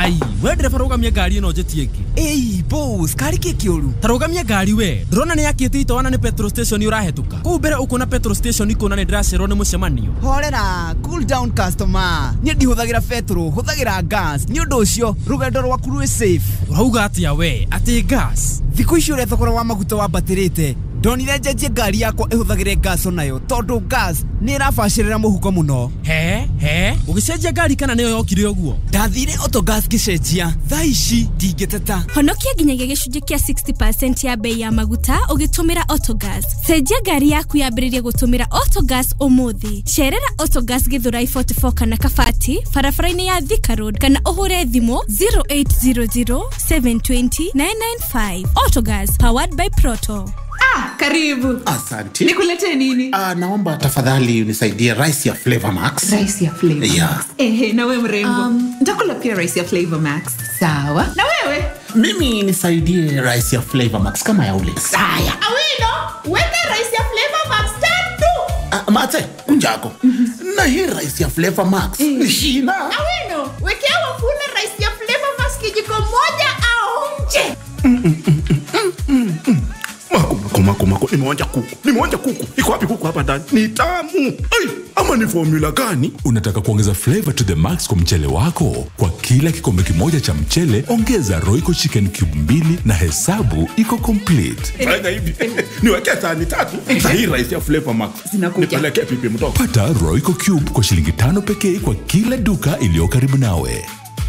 Ai, we ndereba rugamia ngari ino njetie ki. Ei, boss, kari kikioru. Tarugamia ngari we. Ndrona ni yakite itwana ni petrol station urahetuka. Ku mbere ukuna petrol station ikuna ni ndiracero ni mucemanio. Horera, cool down customer. Ni ndihuthagira petrol, huthagira gas. Ni undu ucio, rugendo rwaku rwe safe. Urauga atia we, ati gas. Thikũ ici ũrĩa thogora wa maguta wambatĩrĩte, ndonire njenjie ngari yakwa ĩhũthagĩre gas onayo tondu gas nĩ ĩrabacĩrĩra mũhuko mũno. He ugicenjia ngari kana nĩyo yokire ũguo? Ndathire Autogas ngĩcenjia, thaa ici ndingĩteta. Honokia nginyagia gĩcunjĩ kĩa 60% ya bei ya maguta ũgĩtũmĩra Autogas. Cenjia ngari yaku yambĩrĩrie gũtũmĩra Autogas ũmũthĩ. Cerera Autogas Githurai 44 kana Kabati, barabara-inĩ ya Thika Road, kana ũhũre thimũ 0800 720 995. Autogas, powered by Proto. Karibu. Asante. Nikulete nini? Naomba tafadhali unisaidie rice ya Flavor Max. Rice ya Flavor Yeah. Max. Na wewe mrembo. Nitakula pia rice ya Flavor Max. Sawa. Na wewe? Mimi nisaidie rice ya Flavor Max kama ya ule. Saya. Awino, weka rice ya Flavor Max tatu. Mate, unjako. Na hii rice ya Flavor Max. Shina. Awino, wekea wafula rice ya Flavor Max kijiko moja au nje. Mako, nimeonja kuku. Iko wapi kuku hapa ndani? Ni tamu. Ai, ama ni formula gani? Unataka kuongeza flavor to the max kwa mchele wako? Kwa kila kikombe kimoja cha mchele, ongeza Royco Chicken Cube 2 na hesabu iko complete. Fanya hivi. Niwekea sahani 3 za hii rice ya Flavor Max. Nipelekee pipi mtoto. Pata Royco Cube kwa shilingi 5 pekee kwa kila duka iliyo karibu nawe.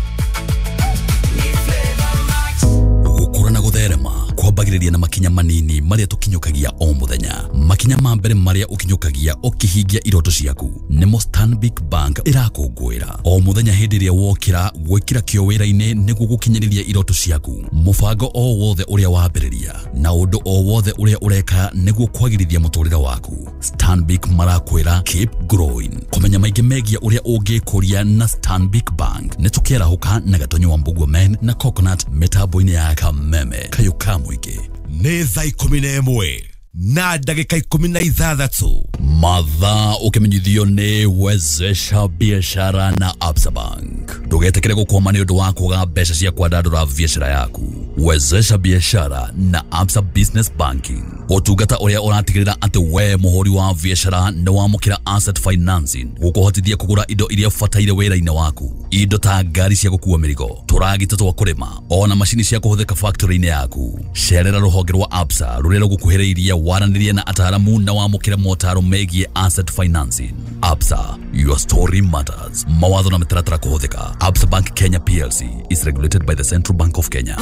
Gukura na gutherema kwambagiriria na makinya manini maria tukinyukagia o muthenya. Makinya ma mbere maria ukinyukagia ukihingia iroto ciaku nimo Stanbic Bank irakungwira o muthenya hindi iria wokira gwikira kio wira-ini niguo gukinyiriria iroto ciaku. Mubango o wothe uria wambiriria na undu o wothe uria ureka niguo kwagirithia muturira waku. Stanbic marakwira keep growing. Kumenya maingi megia uria ungikuria na Stanbic Bank ni tukirahuka na Gatonyo wa Mbugua Men na Coconut mitambo-ini ya Kameme Kayuka Mwike. Nĩ thaa 11 na ndagĩka 16 Mathaa ukimenyithio ni Wezesha Biashara na Absa Bank. Ndugetekere gũkoma nĩ ũndũ wa kũga mbeca cia kwandandũra biashara yaku. Wezesha Biashara na Absa Business Banking. Ũtungata ũrĩa ũratigĩrĩra atĩ we mũhũri wa biashara nĩ wamũkĩra asset financing gũkũhotithia kũgũra indo iria bataire wĩra-inĩ waku. Indo ta ngari cia gũkua mĩrigo, tũragita twa kũrĩma, ona macini cia kũhũthĩka factory-inĩ yaku. Cerera rũhonge rwa Absa rũrĩa rũgũkuhĩrĩirie waranĩrie na ataaramu na wamũkĩre motaro megiĩ asset financing. Absa, your story matters. Mawatho na mĩtaratara kũhũthĩka. Absa Bank Kenya PLC is regulated by the Central Bank of Kenya.